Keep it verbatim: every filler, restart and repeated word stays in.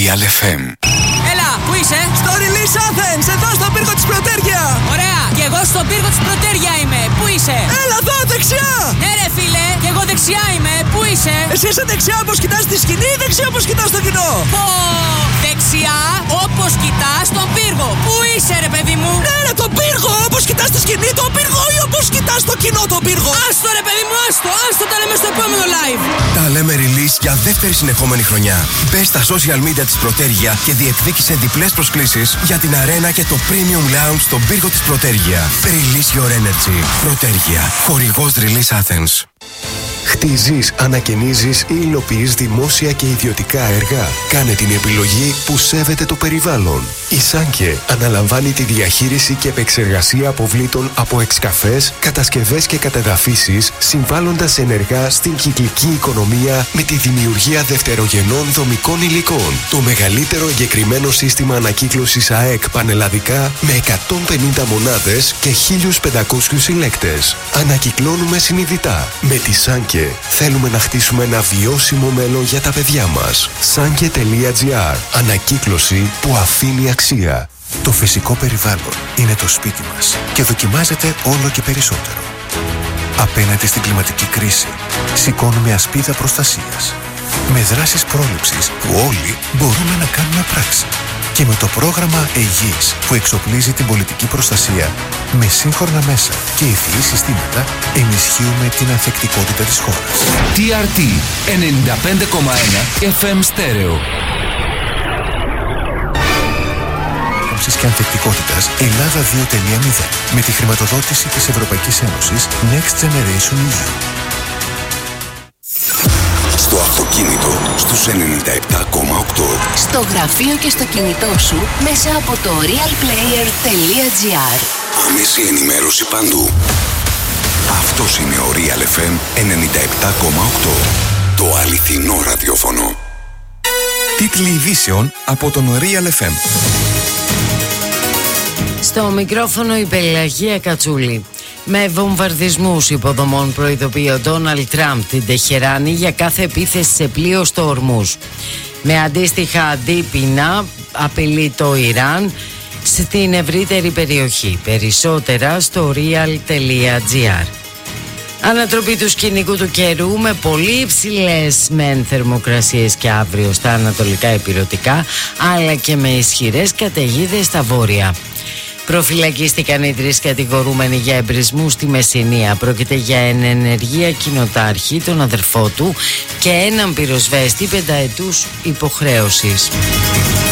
Real εφ εμ. Έλα, πού είσαι? Στο Release Athens, εδώ στον πύργο της Πρωτέρια. Ωραία, και εγώ στον πύργο της Πρωτέρια είμαι. Πού είσαι? Έλα εδώ, δεξιά. Ναι ρε φίλε, και εγώ δεξιά είμαι. Πού είσαι? Εσύ είσαι δεξιά όπως κοιτάς τη σκηνή ή δεξιά όπως κοιτάς το κοινό? Πω, δεξιά όπως κοιτάς τον πύργο. Πού είσαι ρε παιδί μου? Ναι ρε, τον πύργο, όπως κοιτάς τη σκηνή τον πύργο ή όπως κοιτάς το κοινό τον πύργο? Άστο ρε παιδί μου, άστο, άστο, τα λέμε στο επόμενο live. Τα λέμε Release για δεύτερη συνεχόμενη χρονιά. Μπες στα social media της Πρωτέρια και διεκδίκησε διπλές προσκλήσεις για την αρένα και το Premium Lounge στον πύργο της Πρωτέρια. Release your energy. Πρωτέρια, χορηγός Release Athens. Χτίζεις, ανακαινίζεις ή υλοποιείς δημόσια και ιδιωτικά έργα. Κάνε την επιλογή που σέβεται το περιβάλλον. Η Σάνκε αναλαμβάνει τη διαχείριση και επεξεργασία αποβλήτων από εξκαφές, κατασκευές και κατεδαφίσεις, συμβάλλοντας ενεργά στην κυκλική οικονομία με τη δημιουργία δευτερογενών δομικών υλικών. Το μεγαλύτερο εγκεκριμένο σύστημα ανακύκλωσης ΑΕΚ πανελλαδικά με εκατόν πενήντα μονάδες και χίλιους πεντακόσιους συλλέκτες. Ανακυκλώνουμε συνειδητά. Με τη Σάνκε θέλουμε να χτίσουμε ένα βιώσιμο μέλλον για τα παιδιά μας. Sanke τελεία gr. Ανακύκλωση που αφήνει αξία. Το φυσικό περιβάλλον είναι το σπίτι μας και δοκιμάζεται όλο και περισσότερο. Απέναντι στην κλιματική κρίση, σηκώνουμε ασπίδα προστασίας. Με δράσεις πρόληψης που όλοι μπορούμε να κάνουμε πράξη. Και με το πρόγραμμα Αιγής που εξοπλίζει την πολιτική προστασία με σύγχρονα μέσα και υφή συστήματα, ενισχύουμε την ανθεκτικότητα της χώρας. τι αρ τι ενενήντα πέντε κόμμα ένα εφ εμ Στέρεο. Και ανθεκτικότητας Ελλάδα δύο τελεία μηδέν με τη χρηματοδότηση της Ευρωπαϊκής Ένωσης Next Generation ι γιου. Στο αυτοκίνητο στους ενενήντα επτά κόμμα οκτώ. Στο γραφείο και στο κινητό σου μέσα από το real player τελεία gr. Άμεση ενημέρωση παντού. Αυτός είναι ο Real εφ εμ ενενήντα επτά κόμμα οκτώ. Το αληθινό ραδιόφωνο. Τίτλοι ειδήσεων από τον Real εφ εμ. Στο μικρόφωνο η Πελαγία Κατσούλη. Με βομβαρδισμούς υποδομών προειδοποιεί ο Ντόναλντ Τραμπ την Τεχεράνη για κάθε επίθεση σε πλοίο στο Ορμούζ. Με αντίστοιχα αντίπεινα απειλεί το Ιράν στην ευρύτερη περιοχή. Περισσότερα στο real τελεία gr. Ανατροπή του σκηνικού του καιρού με πολύ υψηλές μεν θερμοκρασίες και αύριο στα ανατολικά ηπειρωτικά, αλλά και με ισχυρές καταιγίδες στα βόρεια. Προφυλακίστηκαν οι τρεις κατηγορούμενοι για εμπρισμούς στη Μεσσηνία. Πρόκειται για ενεργεία κοινοτάρχη, τον αδερφό του και έναν πυροσβέστη πενταετούς υποχρέωσης.